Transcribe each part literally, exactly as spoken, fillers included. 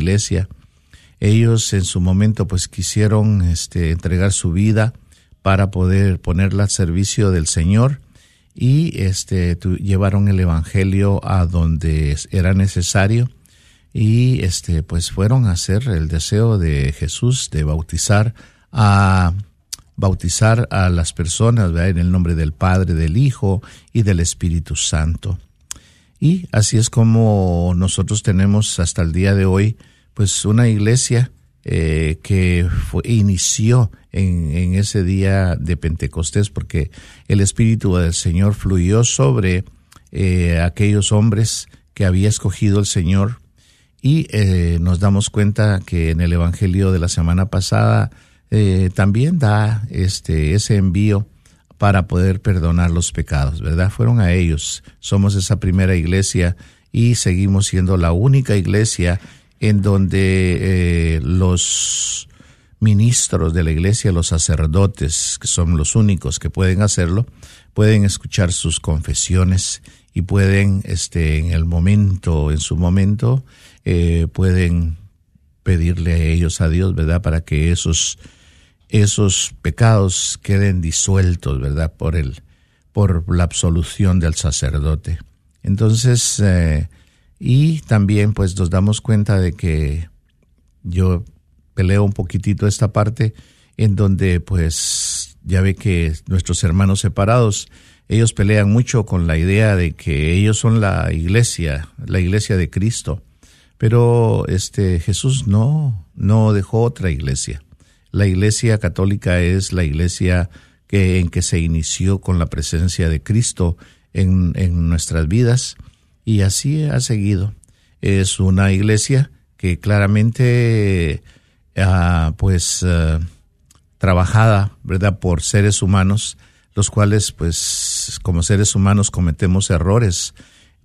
iglesia. Ellos en su momento pues quisieron este, entregar su vida para poder ponerla al servicio del Señor y este, tu, llevaron el evangelio a donde era necesario y este, pues fueron a hacer el deseo de Jesús de bautizar a bautizar a las personas, ¿verdad? En el nombre del Padre, del Hijo y del Espíritu Santo. Y así es como nosotros tenemos hasta el día de hoy pues una iglesia eh, que fue, inició en, en ese día de Pentecostés, porque el Espíritu del Señor fluyó sobre eh, aquellos hombres que había escogido el Señor. Y eh, nos damos cuenta que en el Evangelio de la semana pasada eh, también da este ese envío para poder perdonar los pecados, ¿verdad? Fueron a ellos. Somos esa primera iglesia y seguimos siendo la única iglesia en donde eh, los ministros de la iglesia, los sacerdotes, que son los únicos que pueden hacerlo, pueden escuchar sus confesiones y pueden, este, en el momento, en su momento, eh, pueden pedirle a ellos, a Dios, ¿verdad? Para que esos, esos pecados queden disueltos, ¿verdad? Por el, por la absolución del sacerdote. Entonces, eh, y también pues nos damos cuenta de que yo peleo un poquitito esta parte en donde pues ya ve que nuestros hermanos separados, ellos pelean mucho con la idea de que ellos son la iglesia, la iglesia de Cristo, pero este Jesús no, no dejó otra iglesia. La iglesia católica es la iglesia que, en que se inició con la presencia de Cristo en, en nuestras vidas. Y así ha seguido. Es una iglesia que claramente, uh, pues, uh, trabajada, ¿verdad?, por seres humanos, los cuales, pues, como seres humanos cometemos errores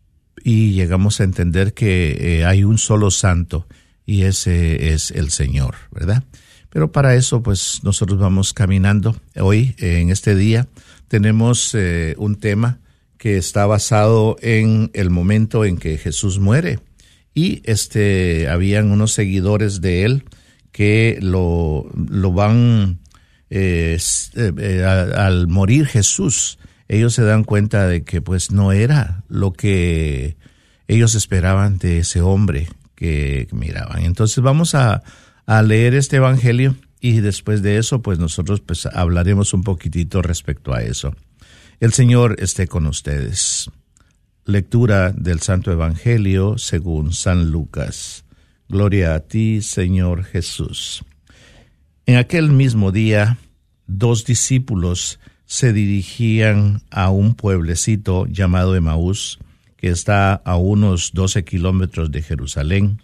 y llegamos a entender que eh, hay un solo santo y ese es el Señor, ¿verdad? Pero para eso, pues, nosotros vamos caminando. Hoy, eh, en este día, tenemos eh, un tema que está basado en el momento en que Jesús muere. Y este habían unos seguidores de él que lo, lo van, eh, eh, a, al morir Jesús, ellos se dan cuenta de que pues no era lo que ellos esperaban de ese hombre que miraban. Entonces vamos a, a leer este evangelio y después de eso pues nosotros pues hablaremos un poquitito respecto a eso. El Señor esté con ustedes. Lectura del Santo Evangelio según San Lucas. Gloria a ti, Señor Jesús. En aquel mismo día, dos discípulos se dirigían a un pueblecito llamado Emaús, que está a unos doce kilómetros de Jerusalén.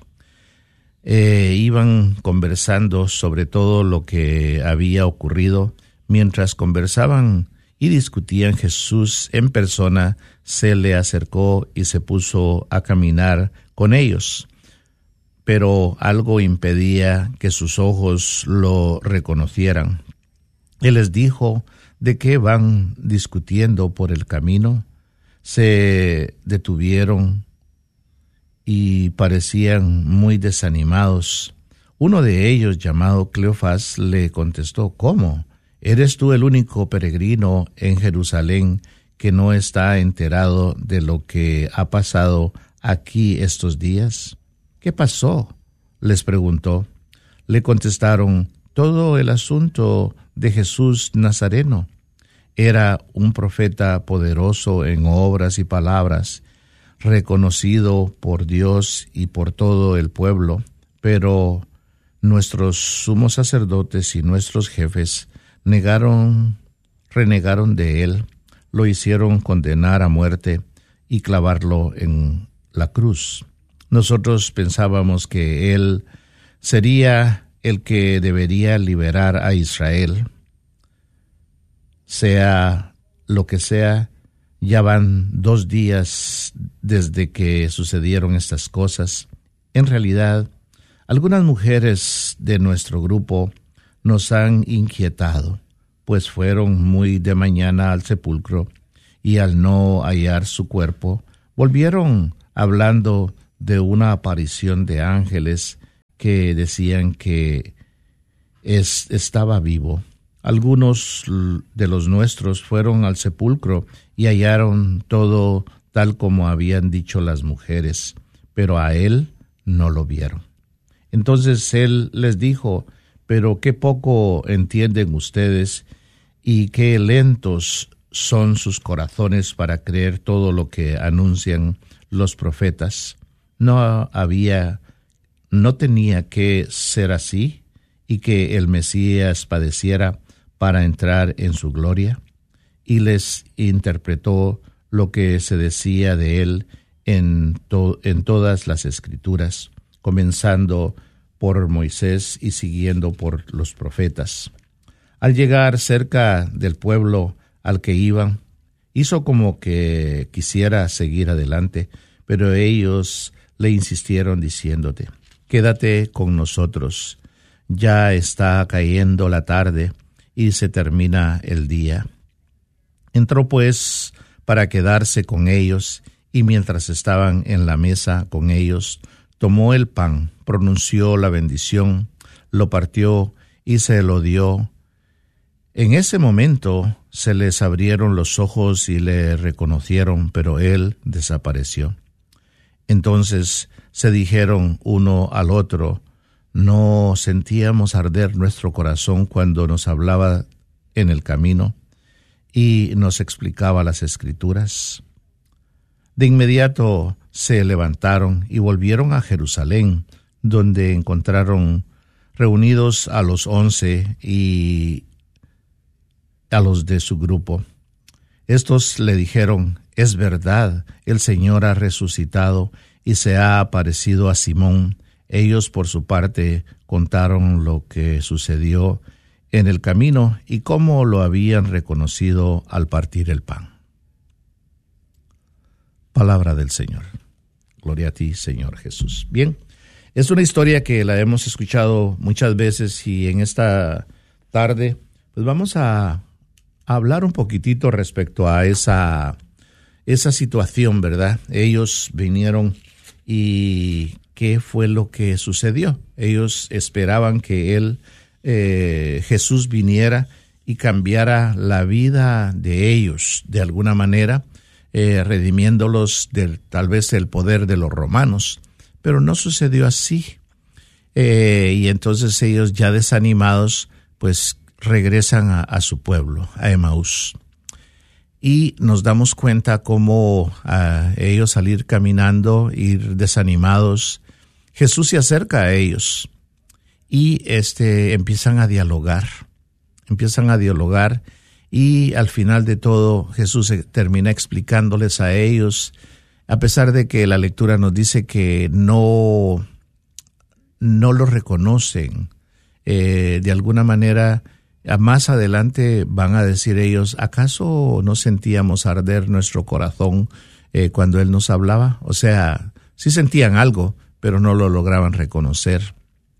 Eh, iban conversando sobre todo lo que había ocurrido. Mientras conversaban y discutían, Jesús en persona se le acercó y se puso a caminar con ellos, pero algo impedía que sus ojos lo reconocieran. Él les dijo: ¿de qué van discutiendo por el camino? Se detuvieron y parecían muy desanimados. Uno de ellos, llamado Cleofás, le contestó: ¿cómo? ¿Eres tú el único peregrino en Jerusalén que no está enterado de lo que ha pasado aquí estos días? ¿Qué pasó?, les preguntó. Le contestaron: todo el asunto de Jesús Nazareno. Era un profeta poderoso en obras y palabras, reconocido por Dios y por todo el pueblo, pero nuestros sumos sacerdotes y nuestros jefes negaron, renegaron de él, lo hicieron condenar a muerte y clavarlo en la cruz. Nosotros pensábamos que él sería el que debería liberar a Israel. Sea lo que sea, ya van dos días desde que sucedieron estas cosas. En realidad, algunas mujeres de nuestro grupo nos han inquietado, pues fueron muy de mañana al sepulcro y al no hallar su cuerpo, volvieron hablando de una aparición de ángeles que decían que es, estaba vivo. Algunos de los nuestros fueron al sepulcro y hallaron todo tal como habían dicho las mujeres, pero a él no lo vieron. Entonces él les dijo: pero qué poco entienden ustedes y qué lentos son sus corazones para creer todo lo que anuncian los profetas. No había, no tenía que ser así y que el Mesías padeciera para entrar en su gloria. Y les interpretó lo que se decía de él en, to- en todas las Escrituras, comenzando por Moisés y siguiendo por los profetas. Al llegar cerca del pueblo al que iban, hizo como que quisiera seguir adelante, pero ellos le insistieron diciéndote: quédate con nosotros, ya está cayendo la tarde y se termina el día. Entró pues para quedarse con ellos, y mientras estaban en la mesa con ellos, tomó el pan, pronunció la bendición, lo partió y se lo dio. En ese momento se les abrieron los ojos y le reconocieron, pero él desapareció. Entonces se dijeron uno al otro: ¿no sentíamos arder nuestro corazón cuando nos hablaba en el camino y nos explicaba las Escrituras? De inmediato se levantaron y volvieron a Jerusalén, donde encontraron reunidos a los once y a los de su grupo. Estos le dijeron: es verdad, el Señor ha resucitado y se ha aparecido a Simón. Ellos, por su parte, contaron lo que sucedió en el camino y cómo lo habían reconocido al partir el pan. Palabra del Señor. Gloria a ti, Señor Jesús. Bien, es una historia que la hemos escuchado muchas veces, y en esta tarde pues vamos a hablar un poquitito respecto a esa, esa situación, ¿verdad? Ellos vinieron y ¿qué fue lo que sucedió? Ellos esperaban que él, eh, Jesús, viniera y cambiara la vida de ellos de alguna manera, eh, redimiéndolos del, tal vez del poder de los romanos, pero no sucedió así. Eh, y entonces ellos, ya desanimados, pues regresan a, a su pueblo, a Emaús. Y nos damos cuenta cómo uh, ellos, al ir caminando, ir desanimados, Jesús se acerca a ellos y este, empiezan a dialogar, empiezan a dialogar y al final de todo Jesús termina explicándoles a ellos, a pesar de que la lectura nos dice que no, no lo reconocen, eh, de alguna manera. Más adelante van a decir ellos: ¿acaso no sentíamos arder nuestro corazón eh, cuando Él nos hablaba? O sea, sí sentían algo, pero no lo lograban reconocer.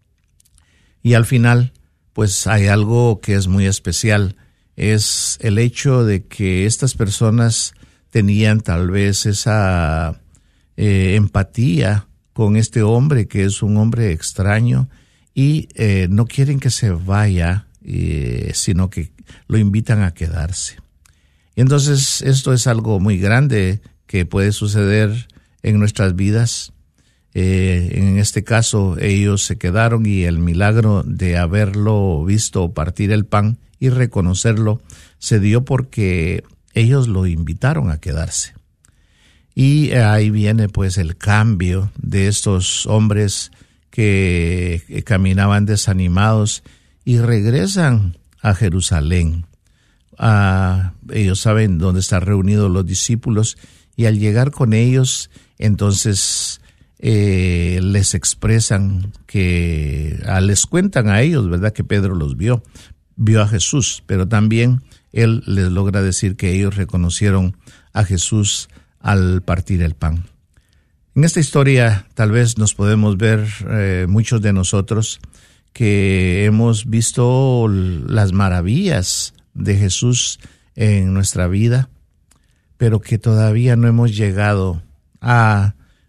Y al final, pues hay algo que es muy especial. Es el hecho de que estas personas tenían tal vez esa eh, empatía con este hombre, que es un hombre extraño, y eh, no quieren que se vaya, Eh, sino que lo invitan a quedarse. Y entonces esto es algo muy grande que puede suceder en nuestras vidas. Eh, en este caso ellos se quedaron, y el milagro de haberlo visto partir el pan y reconocerlo se dio porque ellos lo invitaron a quedarse. Y ahí viene pues el cambio de estos hombres que, que caminaban desanimados y regresan a Jerusalén. Ah, ellos saben dónde están reunidos los discípulos, y al llegar con ellos, entonces eh, les expresan que, ah, les cuentan a ellos, ¿verdad?, que Pedro los vio, vio a Jesús, pero también él les logra decir que ellos reconocieron a Jesús al partir el pan. En esta historia tal vez nos podemos ver eh, muchos de nosotros que hemos visto las maravillas de Jesús en nuestra vida, pero que todavía no hemos llegado a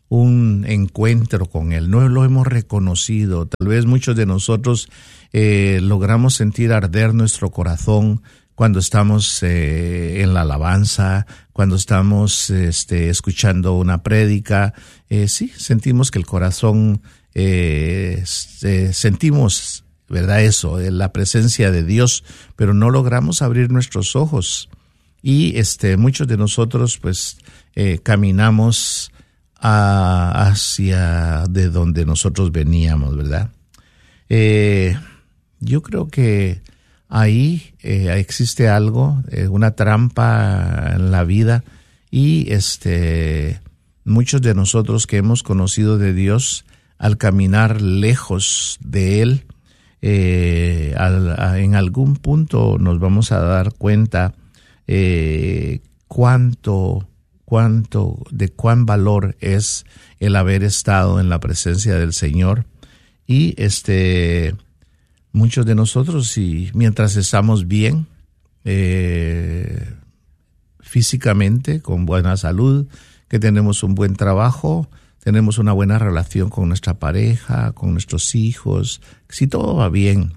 un encuentro con Él, no lo hemos reconocido. Tal vez muchos de nosotros eh, logramos sentir arder nuestro corazón cuando estamos eh, en la alabanza, cuando estamos este, escuchando una prédica. Eh, sí, sentimos que el corazón, eh, eh, sentimos, ¿verdad? Eso, eh, la presencia de Dios, pero no logramos abrir nuestros ojos. Y este, muchos de nosotros, pues, eh, caminamos a, hacia de donde nosotros veníamos, ¿verdad? Eh, yo creo que ahí eh, existe algo, eh, una trampa en la vida, y este, muchos de nosotros que hemos conocido de Dios, al caminar lejos de Él, eh, al, a, en algún punto nos vamos a dar cuenta eh, cuánto, cuánto, de cuán valor es el haber estado en la presencia del Señor. Y este, muchos de nosotros, y mientras estamos bien, eh, físicamente, con buena salud, que tenemos un buen trabajo, tenemos una buena relación con nuestra pareja, con nuestros hijos, si todo va bien,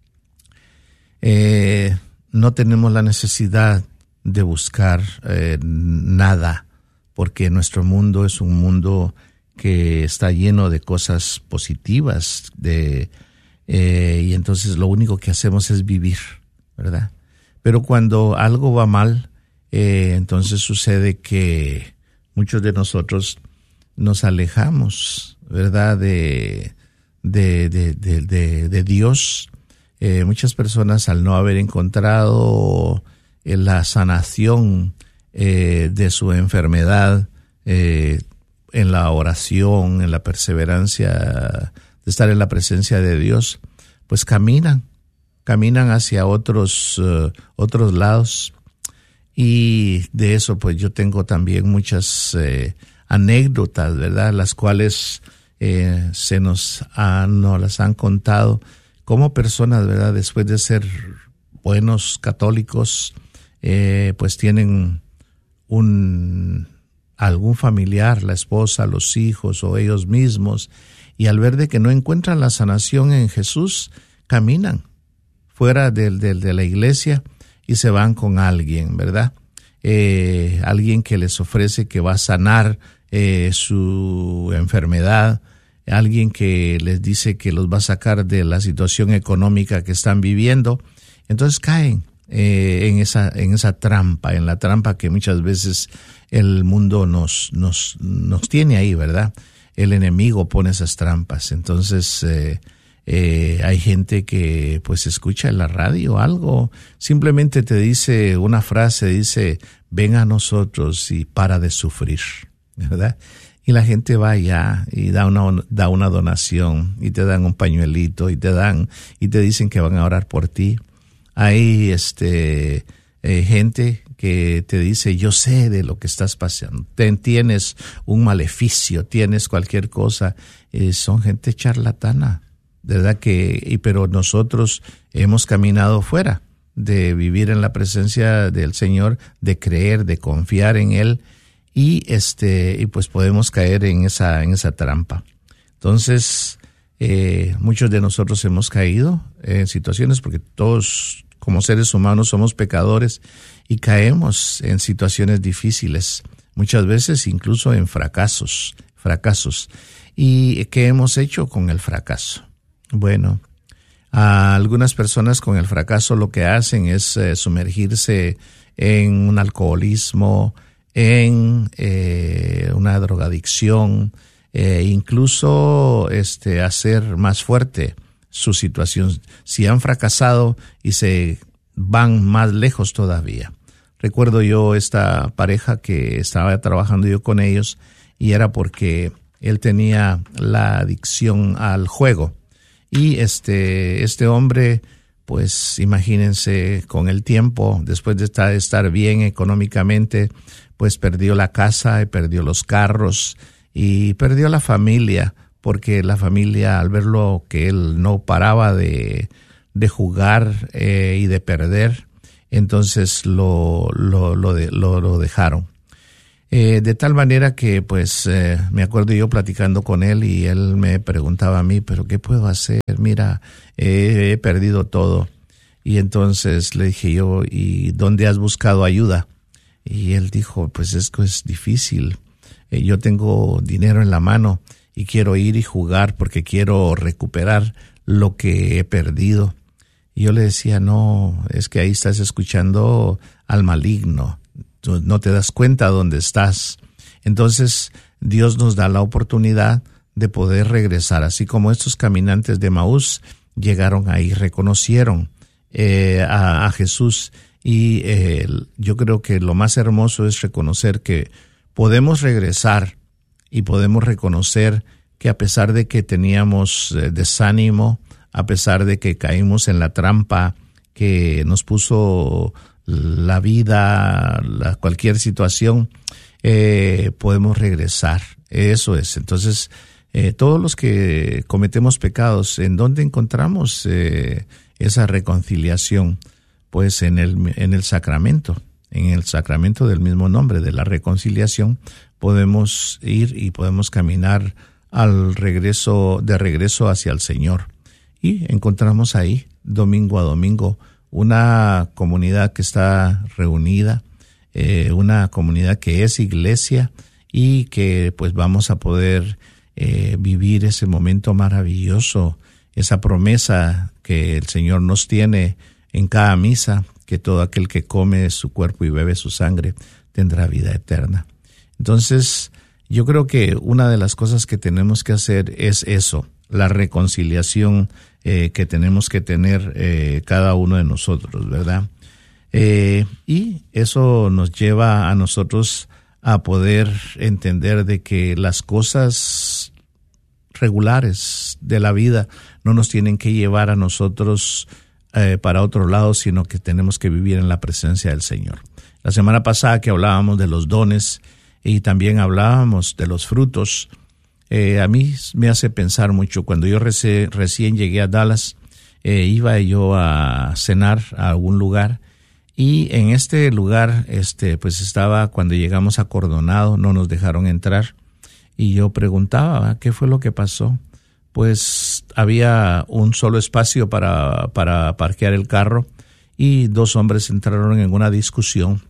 eh, no tenemos la necesidad de buscar eh, nada, porque nuestro mundo es un mundo que está lleno de cosas positivas, de eh, y entonces lo único que hacemos es vivir, ¿verdad? Pero cuando algo va mal, eh, entonces sucede que muchos de nosotros nos alejamos, ¿verdad? De, de, de, de, de, de Dios. Eh, muchas personas, al no haber encontrado eh, la sanación eh, de su enfermedad, eh, en la oración, en la perseverancia de estar en la presencia de Dios, pues caminan, caminan hacia otros, uh, otros lados. Y de eso pues yo tengo también muchas eh, anécdotas, ¿verdad? Las cuales eh, se nos han, nos las han contado como personas, ¿verdad? Después de ser buenos católicos, eh, pues tienen un algún familiar, la esposa, los hijos o ellos mismos, y al ver de que no encuentran la sanación en Jesús, caminan fuera de, de, de la iglesia y se van con alguien, ¿verdad? Eh, alguien que les ofrece que va a sanar eh, su enfermedad, alguien que les dice que los va a sacar de la situación económica que están viviendo. Entonces caen eh, en esa en esa trampa, en la trampa que muchas veces el mundo nos nos nos tiene ahí, ¿verdad? El enemigo pone esas trampas. Entonces eh, eh, hay gente que pues escucha en la radio algo, simplemente te dice una frase, dice, ven a nosotros y para de sufrir, ¿verdad? Y la gente va allá y da una da una donación y te dan un pañuelito y te dan y te dicen que van a orar por ti. Hay este eh, gente que te dice, yo sé de lo que estás pasando, tienes un maleficio, tienes cualquier cosa. Eh, son gente charlatana, ¿verdad? Que, y, pero nosotros hemos caminado fuera de vivir en la presencia del Señor, de creer, de confiar en Él, y este y pues podemos caer en esa en esa trampa. Entonces eh, muchos de nosotros hemos caído en situaciones, porque todos como seres humanos somos pecadores y caemos en situaciones difíciles, muchas veces incluso en fracasos, fracasos. ¿Y qué hemos hecho con el fracaso? Bueno, a algunas personas con el fracaso lo que hacen es eh, sumergirse en un alcoholismo, en eh, una drogadicción, eh, incluso este, hacer más fuerte su situación. Si han fracasado y se van más lejos todavía. Recuerdo yo esta pareja que estaba trabajando yo con ellos, y era porque él tenía la adicción al juego. Y este, este hombre, pues imagínense, con el tiempo, después de estar, estar bien económicamente, pues perdió la casa y perdió los carros y perdió la familia, porque la familia, al verlo que él no paraba de, de jugar eh, y de perder, entonces lo, lo, lo, de, lo, lo dejaron. Eh, de tal manera que pues eh, me acuerdo yo platicando con él y él me preguntaba a mí, pero ¿qué puedo hacer? Mira, eh, he perdido todo. Y entonces le dije yo, ¿y dónde has buscado ayuda? Y él dijo, pues es que es difícil. Eh, yo tengo dinero en la mano y quiero ir y jugar porque quiero recuperar lo que he perdido. Y yo le decía, no, es que ahí estás escuchando al maligno. Tú no te das cuenta dónde estás. Entonces, Dios nos da la oportunidad de poder regresar. Así como estos caminantes de Emaús llegaron ahí, reconocieron eh, a, a Jesús. Y eh, yo creo que lo más hermoso es reconocer que podemos regresar y podemos reconocer que a pesar de que teníamos eh, desánimo, a pesar de que caímos en la trampa que nos puso la vida, la, cualquier situación, eh, podemos regresar. Eso es. Entonces, eh, todos los que cometemos pecados, ¿en dónde encontramos eh, esa reconciliación? Pues en el, en el sacramento, en el sacramento del mismo nombre, de la reconciliación, podemos ir y podemos caminar al regreso, de regreso hacia el Señor. Y encontramos ahí, domingo a domingo, una comunidad que está reunida, eh, una comunidad que es iglesia y que pues vamos a poder eh, vivir ese momento maravilloso, esa promesa que el Señor nos tiene en cada misa, que todo aquel que come su cuerpo y bebe su sangre tendrá vida eterna. Entonces, yo creo que una de las cosas que tenemos que hacer es eso, la reconciliación eh, que tenemos que tener eh, cada uno de nosotros, ¿verdad? Eh, y eso nos lleva a nosotros a poder entender de que las cosas regulares de la vida no nos tienen que llevar a nosotros eh, para otro lado, sino que tenemos que vivir en la presencia del Señor. La semana pasada que hablábamos de los dones y también hablábamos de los frutos, eh, a mí me hace pensar mucho. Cuando yo reci- recién llegué a Dallas, eh, iba yo a cenar a algún lugar y en este lugar este pues estaba, cuando llegamos acordonado, no nos dejaron entrar y yo preguntaba, ¿qué fue lo que pasó? Pues había un solo espacio para, para parquear el carro y dos hombres entraron en una discusión,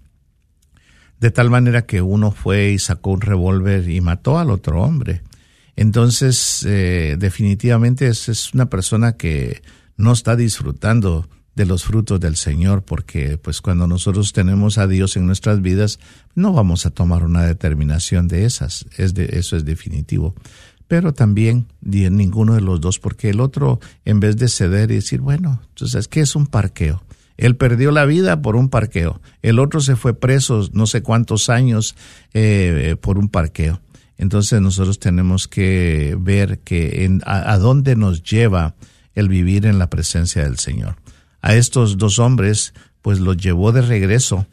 de tal manera que uno fue y sacó un revólver y mató al otro hombre. Entonces, eh, definitivamente es, es una persona que no está disfrutando de los frutos del Señor, porque pues cuando nosotros tenemos a Dios en nuestras vidas, no vamos a tomar una determinación de esas, es de, eso es definitivo. Pero también ninguno de los dos, porque el otro, en vez de ceder y decir, bueno, entonces, ¿qué es un parqueo? Él perdió la vida por un parqueo. El otro se fue preso no sé cuántos años eh, por un parqueo. Entonces nosotros tenemos que ver que en, a, a dónde nos lleva el vivir en la presencia del Señor. A estos dos hombres, pues los llevó de regreso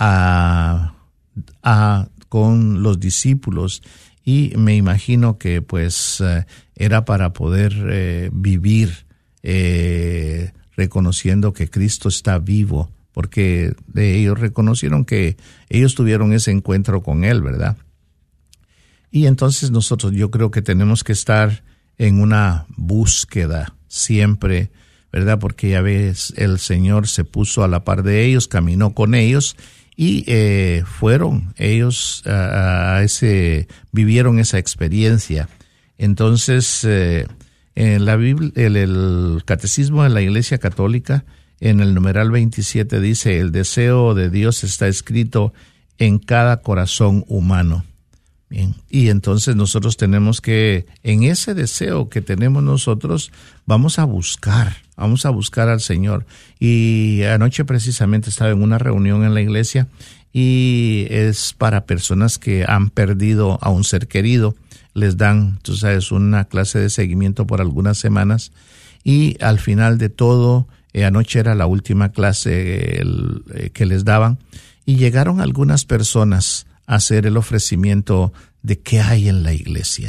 a, a con los discípulos. Y me imagino que pues eh, era para poder eh, vivir eh, reconociendo que Cristo está vivo, porque de ellos reconocieron que ellos tuvieron ese encuentro con Él, ¿verdad? Y entonces nosotros yo creo que tenemos que estar en una búsqueda siempre, ¿verdad? Porque ya ves, el Señor se puso a la par de ellos, caminó con ellos, y eh, fueron ellos a, a ese, vivieron esa experiencia. Entonces, eh, en la Biblia, el, el Catecismo de la Iglesia Católica, en el numeral veintisiete dice, el deseo de Dios está escrito en cada corazón humano. Bien, y entonces nosotros tenemos que, en ese deseo que tenemos nosotros, vamos a buscar, vamos a buscar al Señor. Y anoche precisamente estaba en una reunión en la iglesia y es para personas que han perdido a un ser querido. Les dan, tú sabes, una clase de seguimiento por algunas semanas y al final de todo, eh, anoche era la última clase el, eh, que les daban y llegaron algunas personas hacer el ofrecimiento de qué hay en la iglesia.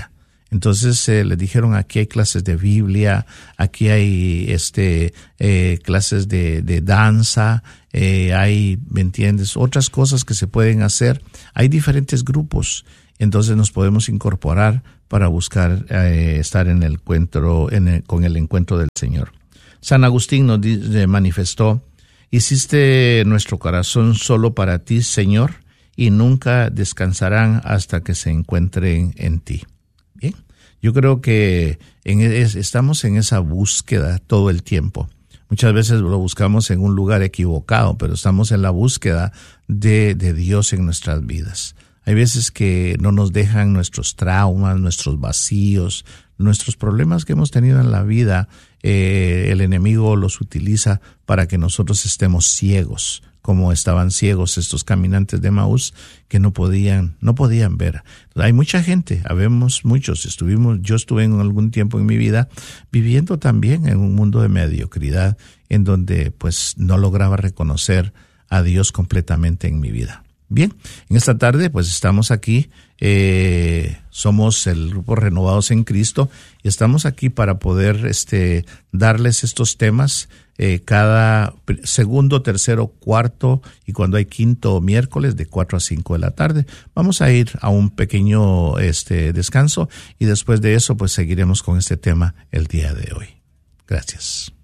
Entonces eh, le dijeron, aquí hay clases de Biblia, aquí hay este eh, clases de, de danza, eh, hay, ¿me entiendes?, otras cosas que se pueden hacer. Hay diferentes grupos, entonces nos podemos incorporar para buscar eh, estar en el encuentro, en el, con el encuentro del Señor. San Agustín nos dice, manifestó, hiciste nuestro corazón solo para ti, Señor, y nunca descansarán hasta que se encuentren en ti. Bien, yo creo que en, es, estamos en esa búsqueda todo el tiempo. Muchas veces lo buscamos en un lugar equivocado, pero estamos en la búsqueda de, de Dios en nuestras vidas. Hay veces que no nos dejan nuestros traumas, nuestros vacíos, nuestros problemas que hemos tenido en la vida. Eh, el enemigo los utiliza para que nosotros estemos ciegos, como estaban ciegos estos caminantes de Emaús que no podían, no podían ver. Hay mucha gente, habemos muchos, estuvimos, yo estuve en algún tiempo en mi vida viviendo también en un mundo de mediocridad, en donde pues no lograba reconocer a Dios completamente en mi vida. Bien, en esta tarde pues estamos aquí, eh, somos el Grupo Renovados en Cristo y estamos aquí para poder este, darles estos temas eh, cada segundo, tercero, cuarto y cuando hay quinto miércoles de cuatro a cinco de la tarde. Vamos a ir a un pequeño este, descanso y después de eso pues seguiremos con este tema el día de hoy. Gracias.